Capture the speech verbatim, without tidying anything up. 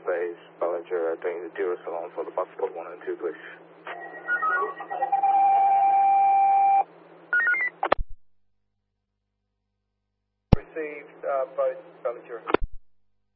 base, Bellinger, doing the zero salon for the box code one and two, please. Received uh, both Bellinger.